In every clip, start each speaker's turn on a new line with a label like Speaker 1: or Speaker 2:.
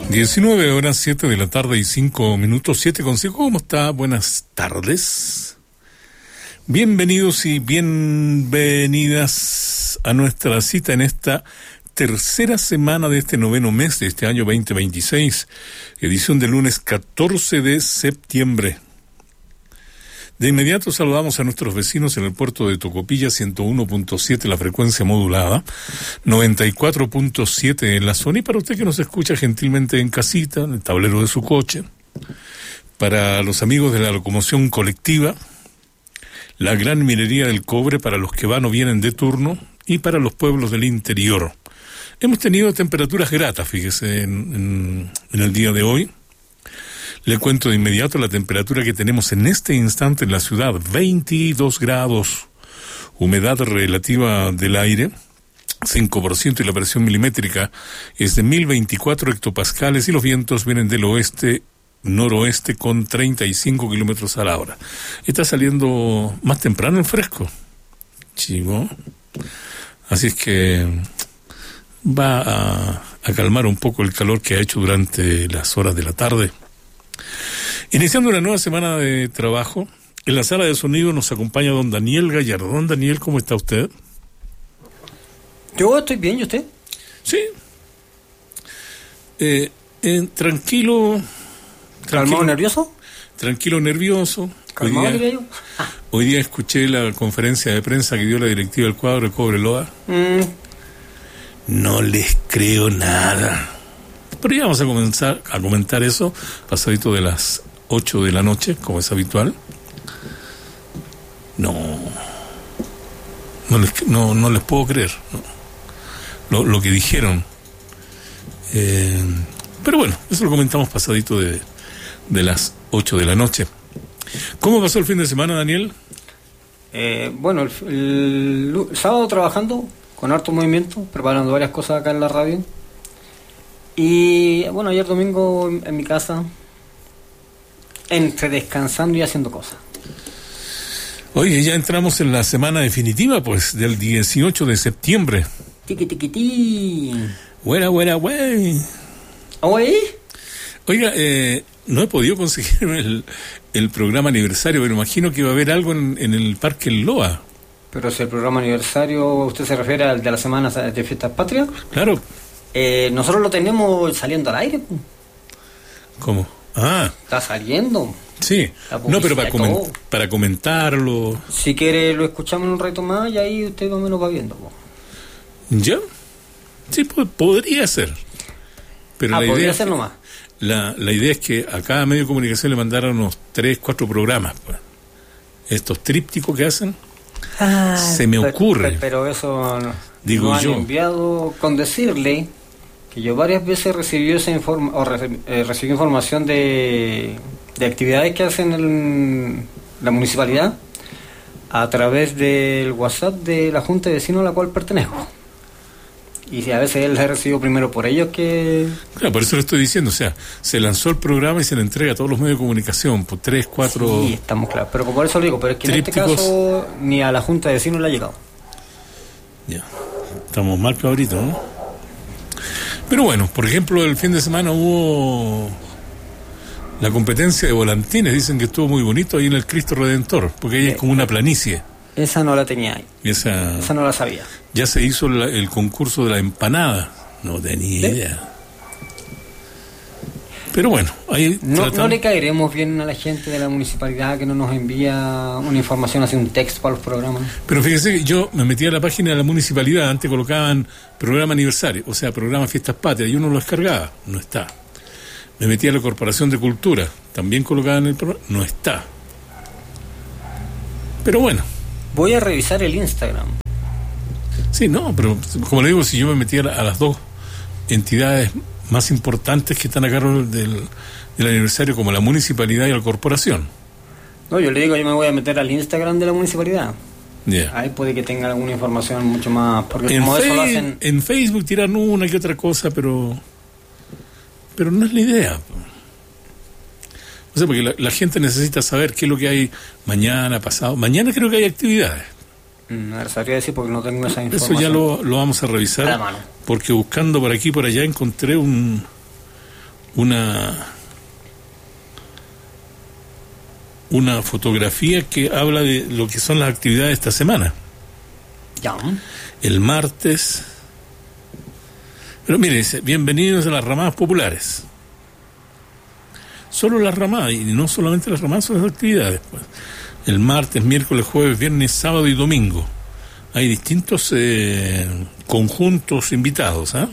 Speaker 1: 19 horas, 7 de la tarde y 5 minutos, 7:05. ¿Cómo está? Buenas tardes. Bienvenidos y bienvenidas a nuestra cita en esta tercera semana de este noveno mes de este año 2026, edición del lunes 14 de septiembre. De inmediato saludamos a nuestros vecinos en el puerto de Tocopilla, 101.7 la frecuencia modulada, 94.7 en la zona, y para usted que nos escucha gentilmente en casita, en el tablero de su coche, para los amigos de la locomoción colectiva, la gran minería del cobre para los que van o vienen de turno y para los pueblos del interior. Hemos tenido temperaturas gratas, fíjese, en el día de hoy. Le cuento de inmediato la temperatura que tenemos en este instante en la ciudad, 22 grados, humedad relativa del aire, 5%, y la presión milimétrica es de 1024 hectopascales, y los vientos vienen del oeste-noroeste con 35 kilómetros a la hora. Está saliendo más temprano el fresco, chivo, así es que va a calmar un poco el calor que ha hecho durante las horas de la tarde. Iniciando una nueva semana de trabajo, en la sala de sonido nos acompaña don Daniel Gallardo. Don Daniel, ¿cómo está usted?
Speaker 2: Yo estoy bien, ¿y usted?
Speaker 1: Sí. Tranquilo.
Speaker 2: ¿Calmado, nervioso?
Speaker 1: Tranquilo, nervioso.
Speaker 2: ¿Calmado, diría yo?
Speaker 1: Hoy día escuché la conferencia de prensa que dio la directiva del cuadro de Cobreloa. No les creo nada. Pero ya vamos a comenzar a comentar eso pasadito de las 8 de la noche, como es habitual. No les puedo creer, ¿no? Lo que dijeron. Pero bueno, eso lo comentamos pasadito de las 8 de la noche. ¿Cómo pasó el fin de semana, Daniel?
Speaker 2: Bueno, el sábado trabajando con harto movimiento, preparando varias cosas acá en la radio. Y bueno, ayer domingo en mi casa, entre descansando y haciendo cosas.
Speaker 1: Oye, ya entramos en la semana definitiva, pues, del 18 de septiembre.
Speaker 2: Tiqui, tiqui, ti.
Speaker 1: Güera, güey.
Speaker 2: ¿Oye?
Speaker 1: Oiga, no he podido conseguir el programa aniversario, pero imagino que va a haber algo en el Parque Loa.
Speaker 2: Pero si el programa aniversario, ¿usted se refiere al de la semana de Fiestas Patrias?
Speaker 1: Claro.
Speaker 2: Nosotros lo tenemos saliendo al aire.
Speaker 1: ¿Cómo? Ah.
Speaker 2: Está saliendo.
Speaker 1: Sí. No, pero para comentarlo.
Speaker 2: Si quiere lo escuchamos en un rato más y ahí usted más o menos va viendo.
Speaker 1: ¿Ya? Sí, podría ser. Pero la
Speaker 2: podría
Speaker 1: idea
Speaker 2: ser nomás.
Speaker 1: La idea es que a cada medio de comunicación le mandaron unos 3, 4 programas. Pues. Estos trípticos que hacen. Se me ocurre.
Speaker 2: Pero eso
Speaker 1: digo
Speaker 2: no
Speaker 1: yo.
Speaker 2: Han enviado con decirle que yo varias veces recibí recibí información de actividades que hacen en la municipalidad a través del WhatsApp de la Junta de Vecinos a la cual pertenezco. Y si a veces él la recibido primero por ellos que...
Speaker 1: Claro, por eso lo estoy diciendo, o sea, se lanzó el programa y se le entrega a todos los medios de comunicación, por 3, 4...
Speaker 2: Sí, estamos claros, pero por eso lo digo, pero es que trípticos. En este caso ni a la Junta de Vecinos le ha llegado.
Speaker 1: Ya, estamos mal cabritos, ¿no? Pero bueno, por ejemplo, el fin de semana hubo la competencia de volantines, dicen que estuvo muy bonito ahí en el Cristo Redentor, porque ahí es como una planicie.
Speaker 2: Esa no la tenía ahí.
Speaker 1: Esa
Speaker 2: no la sabía.
Speaker 1: Ya se hizo el concurso de la empanada. No tenía idea. Pero bueno, ahí
Speaker 2: no le caeremos bien a la gente de la municipalidad que no nos envía una información, así un texto para los programas.
Speaker 1: Pero fíjese que yo me metí a la página de la municipalidad, antes colocaban programa aniversario, o sea, programa Fiestas Patrias, y uno lo descargaba, no está. Me metí a la Corporación de Cultura, también colocaban el programa, no está. Pero bueno.
Speaker 2: Voy a revisar el Instagram.
Speaker 1: Sí, no, pero como le digo, si yo me metí a las dos entidades más importantes que están a cargo del aniversario, como la municipalidad y la corporación.
Speaker 2: No, yo le digo, yo me voy a meter al Instagram de la municipalidad.
Speaker 1: Yeah.
Speaker 2: Ahí puede que tenga alguna información mucho más, porque como eso lo hacen...
Speaker 1: En Facebook tiran una que otra cosa, pero no es la idea. O sea, porque la gente necesita saber qué es lo que hay mañana, pasado. Mañana creo que hay actividades.
Speaker 2: No sabría decir porque no tengo esa información.
Speaker 1: Eso ya lo vamos a revisar. Porque buscando por aquí y por allá encontré una fotografía que habla de lo que son las actividades de esta semana.
Speaker 2: Ya.
Speaker 1: El martes. Pero mire, dice, bienvenidos a las ramadas populares. Solo las ramadas, y no solamente las ramadas, son las actividades. Pues. El martes, miércoles, jueves, viernes, sábado y domingo. Hay distintos conjuntos invitados, ¿ah?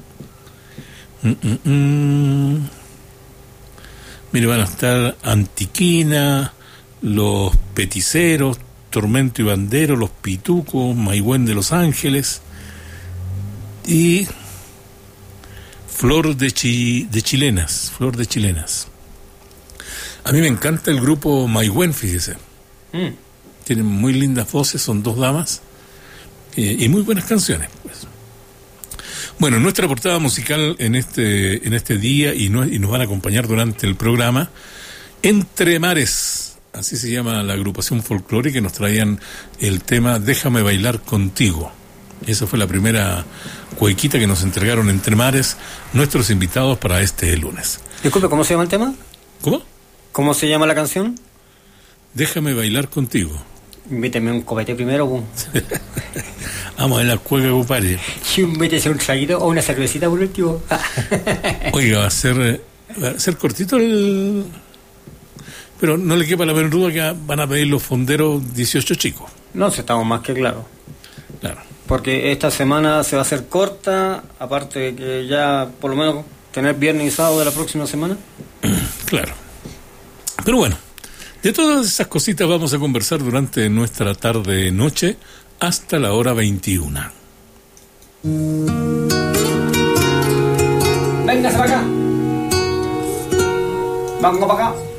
Speaker 1: Mire, van a estar Antiquina, los Peticeros, Tormento y Bandero, los Pitucos, Maigüen de Los Ángeles y Flor de Chilenas. A mí me encanta el grupo Maigüen, fíjese. Tienen muy lindas voces, son dos damas y muy buenas canciones, pues. Bueno, nuestra portada musical en este día y nos van a acompañar durante el programa Entre Mares, así se llama la agrupación folclórica, que nos traían el tema Déjame bailar contigo. Esa fue la primera cuequita que nos entregaron Entre Mares nuestros invitados para este lunes.
Speaker 2: Disculpe, ¿cómo se llama el tema?
Speaker 1: ¿Cómo?
Speaker 2: ¿Cómo se llama la canción?
Speaker 1: Déjame bailar contigo.
Speaker 2: Invíteme un copete primero, pum.
Speaker 1: Vamos a ver la cueca, compadre.
Speaker 2: Sí, métese un traguito o una cervecita por último.
Speaker 1: Oiga, va a ser cortito el... Pero no le quepa la menor duda que van a pedir los fonderos 18 chicos.
Speaker 2: No, si estamos más que claros.
Speaker 1: Claro.
Speaker 2: Porque esta semana se va a hacer corta, aparte de que ya por lo menos tener viernes y sábado de la próxima semana.
Speaker 1: Claro. Pero bueno, de todas esas cositas vamos a conversar durante nuestra tarde-noche hasta la hora 21.
Speaker 2: Véngase para acá. Vengo para acá.